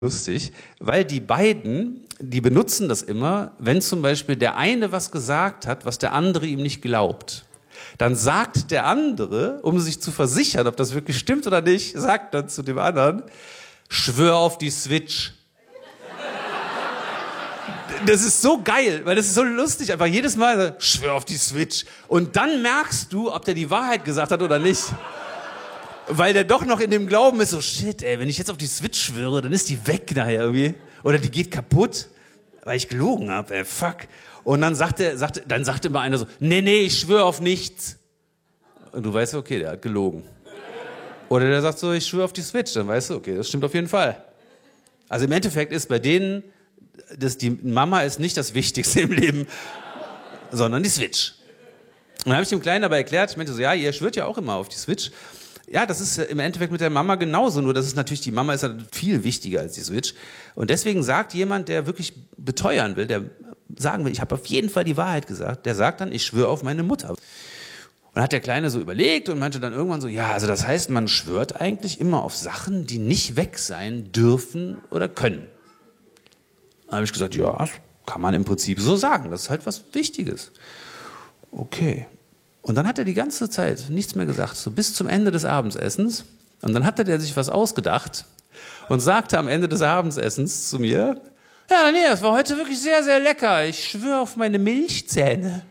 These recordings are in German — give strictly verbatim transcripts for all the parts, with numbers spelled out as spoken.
lustig, weil die beiden, die benutzen das immer, wenn zum Beispiel der eine was gesagt hat, was der andere ihm nicht glaubt. Dann sagt der andere, um sich zu versichern, ob das wirklich stimmt oder nicht, sagt dann zu dem anderen, schwör auf die Switch. Das ist so geil, weil das ist so lustig, einfach jedes Mal, schwör auf die Switch. Und dann merkst du, ob der die Wahrheit gesagt hat oder nicht. Weil der doch noch in dem Glauben ist, so shit, ey, wenn ich jetzt auf die Switch schwöre, dann ist die weg nachher irgendwie. Oder die geht kaputt, weil ich gelogen habe, ey, fuck. Und dann sagte, sagte, dann sagte immer einer so, nee, nee, ich schwöre auf nichts. Und du weißt, okay, der hat gelogen. Oder der sagt so, ich schwöre auf die Switch. Dann weißt du, okay, das stimmt auf jeden Fall. Also im Endeffekt ist bei denen, dass die Mama ist nicht das Wichtigste im Leben, sondern die Switch. Und dann habe ich dem Kleinen aber erklärt, ich meinte so, ja, ihr schwört ja auch immer auf die Switch. Ja, das ist im Endeffekt mit der Mama genauso, nur das ist natürlich, die Mama ist halt viel wichtiger als die Switch. Und deswegen sagt jemand, der wirklich beteuern will, der sagen will, ich habe auf jeden Fall die Wahrheit gesagt, der sagt dann, ich schwöre auf meine Mutter. Und dann hat der Kleine so überlegt und meinte dann irgendwann so, ja, also das heißt, man schwört eigentlich immer auf Sachen, die nicht weg sein dürfen oder können. Dann habe ich gesagt, ja, das kann man im Prinzip so sagen, das ist halt was Wichtiges. Okay. Und dann hat er die ganze Zeit nichts mehr gesagt, so bis zum Ende des Abendessens. Und dann hatte der sich was ausgedacht und sagte am Ende des Abendessens zu mir, ja, nee, das war heute wirklich sehr, sehr lecker. Ich schwöre auf meine Milchzähne.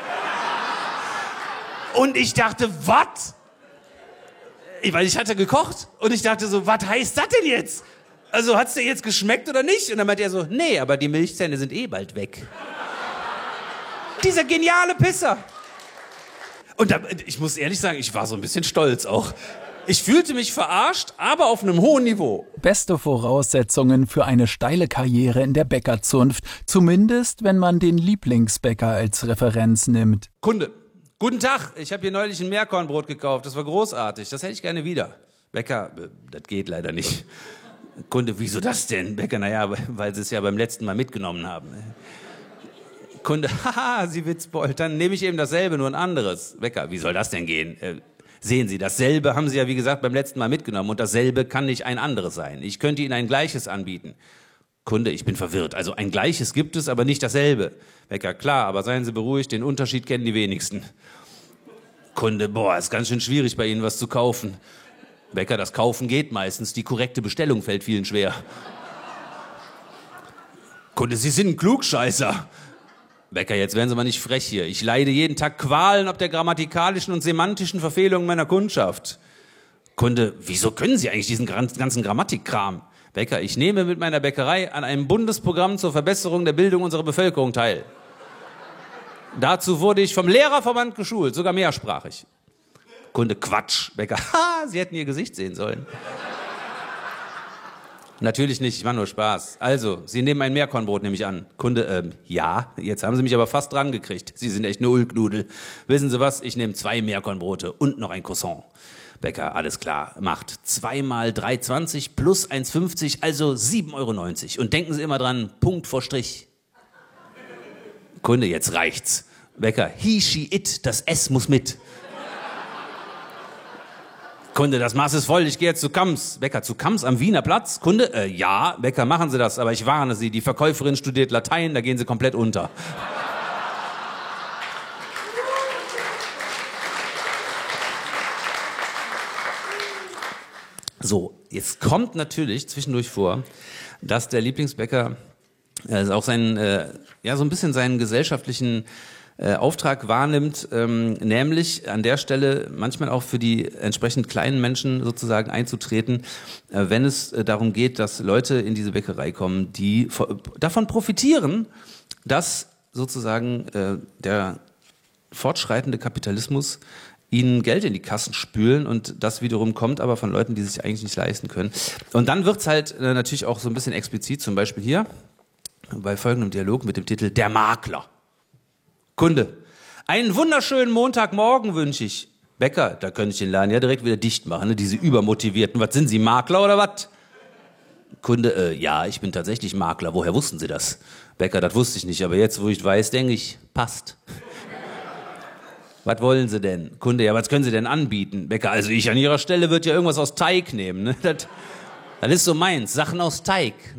Und ich dachte, was? Weil ich hatte gekocht und ich dachte so, was heißt das denn jetzt? Also hat's dir jetzt geschmeckt oder nicht? Und dann meinte er so, nee, aber die Milchzähne sind eh bald weg. Dieser geniale Pisser. Und da, ich muss ehrlich sagen, ich war so ein bisschen stolz auch. Ich fühlte mich verarscht, aber auf einem hohen Niveau. Beste Voraussetzungen für eine steile Karriere in der Bäckerzunft. Zumindest, wenn man den Lieblingsbäcker als Referenz nimmt. Kunde, guten Tag, ich habe hier neulich ein Meerkornbrot gekauft. Das war großartig, das hätte ich gerne wieder. Bäcker, das geht leider nicht. Kunde, wieso das denn? Bäcker, naja, weil sie es ja beim letzten Mal mitgenommen haben. Kunde, haha, Sie Witzbold, dann nehme ich eben dasselbe, nur ein anderes. Bäcker, wie soll das denn gehen? Äh, sehen Sie, dasselbe haben Sie ja, wie gesagt, beim letzten Mal mitgenommen und dasselbe kann nicht ein anderes sein. Ich könnte Ihnen ein gleiches anbieten. Kunde, ich bin verwirrt. Also ein gleiches gibt es, aber nicht dasselbe. Bäcker, klar, aber seien Sie beruhigt, den Unterschied kennen die wenigsten. Kunde, boah, ist ganz schön schwierig bei Ihnen was zu kaufen. Bäcker, das Kaufen geht meistens, die korrekte Bestellung fällt vielen schwer. Kunde, Sie sind ein Klugscheißer. Bäcker, jetzt werden Sie mal nicht frech hier. Ich leide jeden Tag Qualen ob der grammatikalischen und semantischen Verfehlungen meiner Kundschaft. Kunde, wieso können Sie eigentlich diesen ganzen Grammatikkram? Bäcker, ich nehme mit meiner Bäckerei an einem Bundesprogramm zur Verbesserung der Bildung unserer Bevölkerung teil. Dazu wurde ich vom Lehrerverband geschult, sogar mehrsprachig. Kunde, Quatsch. Bäcker, ha, Sie hätten Ihr Gesicht sehen sollen. Natürlich nicht, ich mache nur Spaß. Also, Sie nehmen ein Meerkornbrot, nehme ich an. Kunde, ähm, ja, jetzt haben Sie mich aber fast dran gekriegt. Sie sind echt eine Ulknudel. Wissen Sie was, ich nehme zwei Meerkornbrote und noch ein Croissant. Bäcker, alles klar, macht zwei mal drei zwanzig plus eins fünfzig, also sieben Euro neunzig. Und denken Sie immer dran, Punkt vor Strich. Kunde, jetzt reicht's. Bäcker, he, she, it, das S muss mit. Kunde, das Maß ist voll, ich gehe jetzt zu Kamms. Bäcker, zu Kamms am Wiener Platz? Kunde, äh, ja, Bäcker, machen Sie das, aber ich warne Sie, die Verkäuferin studiert Latein, da gehen Sie komplett unter. So, jetzt kommt natürlich zwischendurch vor, dass der Lieblingsbäcker äh, auch seinen, äh, ja, so ein bisschen seinen gesellschaftlichen Äh, Auftrag wahrnimmt, ähm, nämlich an der Stelle manchmal auch für die entsprechend kleinen Menschen sozusagen einzutreten, äh, wenn es äh, darum geht, dass Leute in diese Bäckerei kommen, die davon profitieren, dass sozusagen äh, der fortschreitende Kapitalismus ihnen Geld in die Kassen spülen und das wiederum kommt aber von Leuten, die sich eigentlich nicht leisten können. Und dann wird's halt äh, natürlich auch so ein bisschen explizit, zum Beispiel hier bei folgendem Dialog mit dem Titel Der Makler. Kunde, einen wunderschönen Montagmorgen wünsche ich. Bäcker, da könnte ich den Laden ja direkt wieder dicht machen, ne? Diese Übermotivierten. Was sind Sie, Makler oder was? Kunde, äh, ja, ich bin tatsächlich Makler. Woher wussten Sie das? Bäcker, das wusste ich nicht, aber jetzt, wo ich weiß, denke ich, passt. Was wollen Sie denn? Kunde, ja, was können Sie denn anbieten? Bäcker, also ich an Ihrer Stelle würde ja irgendwas aus Teig nehmen. Ne? Das Das ist so meins, Sachen aus Teig.